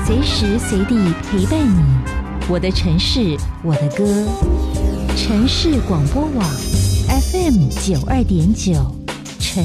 随时随地陪伴你。我的城市，我的歌。城市广播网 FM92.9